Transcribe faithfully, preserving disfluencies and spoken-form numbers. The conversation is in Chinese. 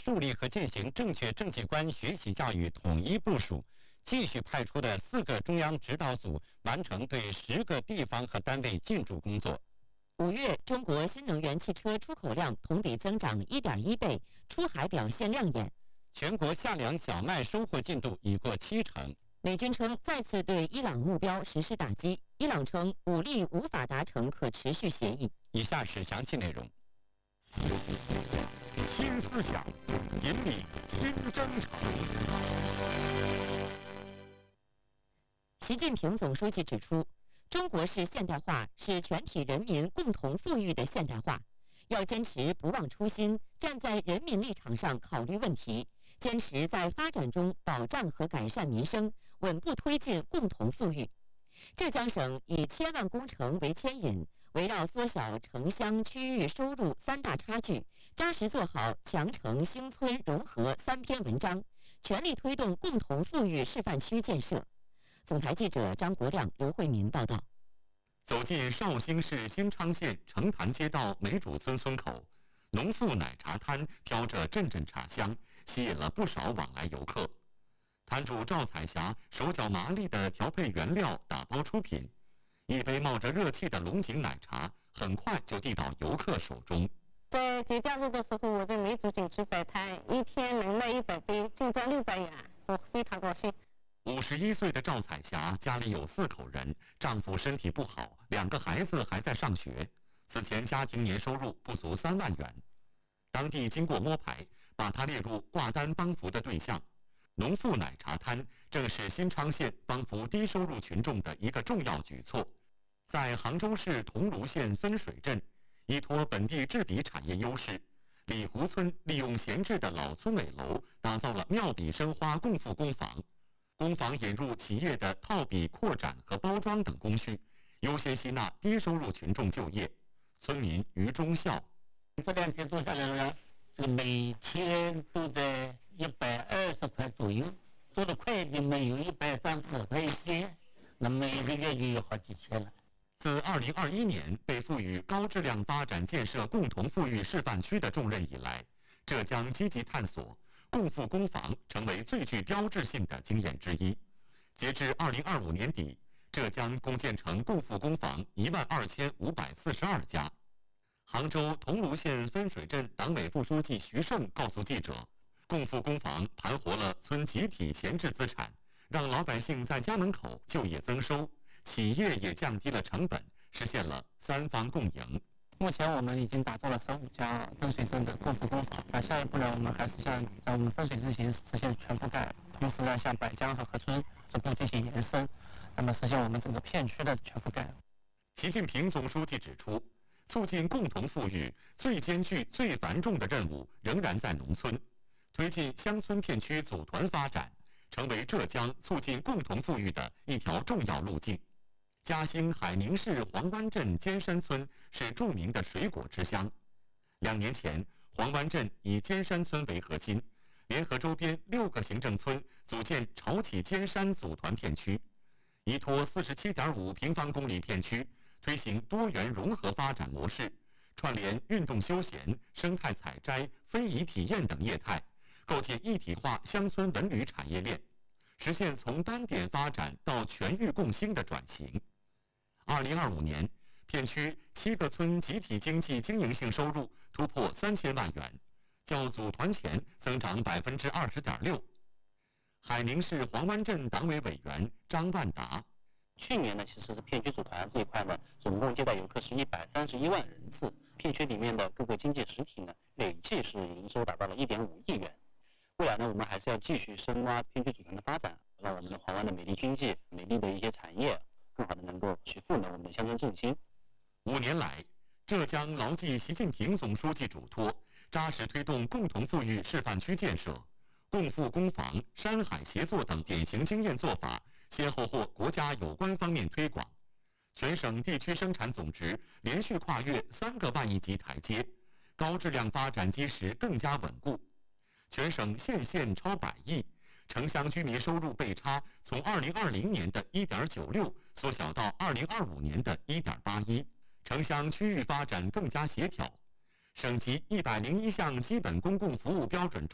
树立和进行正确政绩观学习教育统一部署，继续派出的四个中央指导组完成对十个地方和单位进驻工作。 五月，中国新能源汽车出口量同比增长 一点一 倍，出海表现亮眼。 全国夏粮小麦收获进度已过七成。 美军称再次对伊朗目标实施打击，伊朗称武力无法达成可持续协议。 以下是详细内容。 新思想，引领新征程。 习近平总书记指出，中国式现代化是全体人民共同富裕的现代化，要坚持不忘初心，站在人民立场上考虑问题，坚持在发展中保障和改善民生，稳步推进共同富裕。浙江省以千万工程为牵引，围绕缩小城乡区域收入三大差距，扎实做好强城兴村融合三篇文章，全力推动共同富裕示范区建设。总台记者张国亮、刘慧民报道。 走进绍兴市新昌县城潭街道梅主村村口，农妇奶茶摊飘着阵阵茶香，吸引了不少往来游客。摊主赵彩霞手脚麻利地调配原料，打包出品，一杯冒着热气的龙井奶茶很快就递到游客手中。 在节假日的时候，我在梅主景区摆摊，一天能卖一百杯，净赚六百元，我非常高兴。 五十一岁的赵彩霞家里有四口人，丈夫身体不好，两个孩子还在上学，此前家庭年收入不足三万元。当地经过摸排，把她列入挂单帮扶的对象。农妇奶茶摊正是新昌县帮扶低收入群众的一个重要举措。在杭州市桐庐县分水镇，依托本地制笔产业优势，李湖村利用闲置的老村委楼，打造了妙笔生花共富工坊。工坊引入企业的套笔扩展和包装等工序，优先吸纳低收入群众就业。村民于忠孝： 这两天做下来了，这个每天都在一百二十块左右，做的快一点没有一百三十块一天，那每个月就有好几千了。 自二零二一年被赋予高质量发展建设共同富裕示范区的重任以来，浙江积极探索共富工坊成为最具标志性的经验之一。截至二零二五年底，浙江共建成共富工坊一万二千五百四十二家。杭州桐庐县分水镇党委副书记徐胜告诉记者，共富工坊盘活了村集体闲置资产，让老百姓在家门口就业增收，企业也降低了成本，实现了三方共赢。 目前我们已经打造了十五家分水镇的共富工坊，那下一步呢，我们还是想在我们分水镇实现全覆盖，同时呢，向百江和河村逐步进行延伸，那么实现我们整个片区的全覆盖。 习近平总书记指出，促进共同富裕最艰巨、最繁重的任务仍然在农村，推进乡村片区组团发展，成为浙江促进共同富裕的一条重要路径。嘉兴海宁市黄湾镇尖山村是著名的水果之乡。两年前，黄湾镇以尖山村为核心，联合周边六个行政村，组建潮起尖山组团片区，依托四十七点五平方公里片区，推行多元融合发展模式，串联运动休闲、生态采摘、非遗体验等业态，构建一体化乡村文旅产业链，实现从单点发展到全域共兴的转型。二零二五年，片区七个村集体经济经营性收入突破三千万元，较组团前增长百分之二十点六。海宁市黄湾镇党委委员张万达： 去年呢，其实是片区组团这一块呢，总共接待游客是一百三十一万人次，片区里面的各个经济实体呢，累计是营收达到了一点五亿元。未来呢，我们还是要继续深挖片区组团的发展，让我们的黄湾的美丽经济、美丽的一些产业，更好的能够去赋能我们的乡村振兴。 五年来，浙江牢记习近平总书记嘱托，扎实推动共同富裕示范区建设，共富工坊、山海协作等典型经验做法先后获国家有关方面推广，全省地区生产总值连续跨越三个万亿级台阶，高质量发展基石更加稳固。全省县县超百亿，城乡居民收入倍差从二零二零年的一点九六缩小到二零二五年的一点八一，城乡区域发展更加协调。省级一百零一项基本公共服务标准中